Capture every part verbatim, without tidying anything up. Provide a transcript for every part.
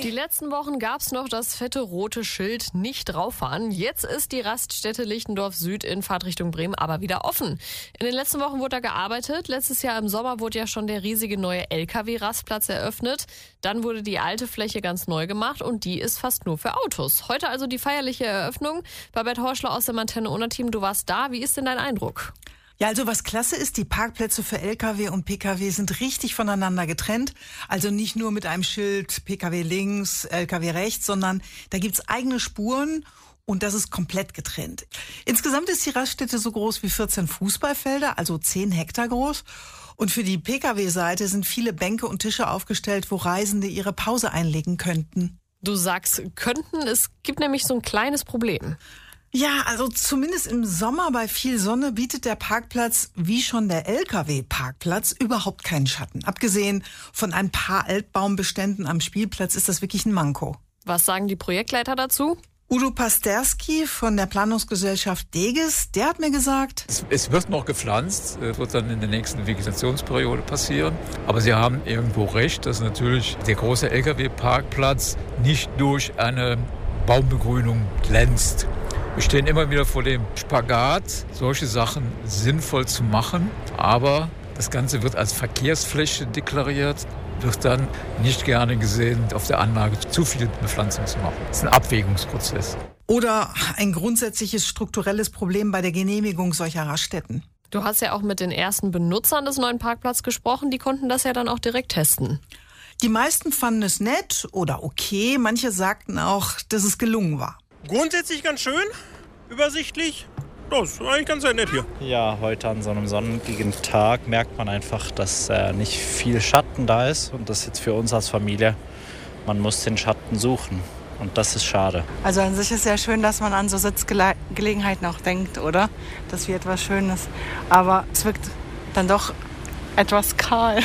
Die letzten Wochen gab es noch das fette rote Schild nicht rauffahren. Jetzt ist die Raststätte Lichtendorf Süd in Fahrtrichtung Bremen aber wieder offen. In den letzten Wochen wurde da gearbeitet. Letztes Jahr im Sommer wurde ja schon der riesige neue L K W-Rastplatz eröffnet. Dann wurde die alte Fläche ganz neu gemacht und die ist fast nur für Autos. Heute also die feierliche Eröffnung. Babette Horschler aus dem Antenne-Unna-Team, du warst da. Wie ist denn dein Eindruck? Ja, also was klasse ist, die Parkplätze für L K W und P K W sind richtig voneinander getrennt. Also nicht nur mit einem Schild P K W links, L K W rechts, sondern da gibt's eigene Spuren und das ist komplett getrennt. Insgesamt ist die Raststätte so groß wie vierzehn Fußballfelder, also zehn Hektar groß. Und für die P K W-Seite sind viele Bänke und Tische aufgestellt, wo Reisende ihre Pause einlegen könnten. Du sagst könnten, es gibt nämlich so ein kleines Problem. Ja, also zumindest im Sommer bei viel Sonne bietet der Parkplatz, wie schon der L K W-Parkplatz, überhaupt keinen Schatten. Abgesehen von ein paar Altbaumbeständen am Spielplatz ist das wirklich ein Manko. Was sagen die Projektleiter dazu? Udo Pasterski von der Planungsgesellschaft Deges, der hat mir gesagt, es, es wird noch gepflanzt, das wird dann in der nächsten Vegetationsperiode passieren. Aber Sie haben irgendwo recht, dass natürlich der große L K W-Parkplatz nicht durch eine Baumbegrünung glänzt. Wir stehen immer wieder vor dem Spagat, solche Sachen sinnvoll zu machen, aber das Ganze wird als Verkehrsfläche deklariert, wird dann nicht gerne gesehen, auf der Anlage zu viel Bepflanzung zu machen. Das ist ein Abwägungsprozess. Oder ein grundsätzliches strukturelles Problem bei der Genehmigung solcher Raststätten. Du hast ja auch mit den ersten Benutzern des neuen Parkplatzes gesprochen, die konnten das ja dann auch direkt testen. Die meisten fanden es nett oder okay, manche sagten auch, dass es gelungen war. Grundsätzlich ganz schön, übersichtlich. Das ist eigentlich ganz sehr nett hier. Ja, heute an so einem sonnigen Tag merkt man einfach, dass äh, nicht viel Schatten da ist. Und das jetzt für uns als Familie, man muss den Schatten suchen. Und das ist schade. Also an sich ist ja schön, dass man an so Sitzgelegenheiten auch denkt, oder? Das wie etwas Schönes. Aber es wirkt dann doch etwas kahl.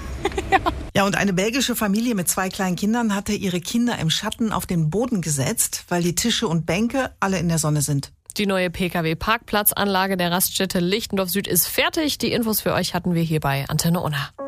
Ja. Ja, und eine belgische Familie mit zwei kleinen Kindern hatte ihre Kinder im Schatten auf den Boden gesetzt, weil die Tische und Bänke alle in der Sonne sind. Die neue P K W-Parkplatzanlage der Raststätte Lichtendorf Süd ist fertig. Die Infos für euch hatten wir hier bei Antenne Unna.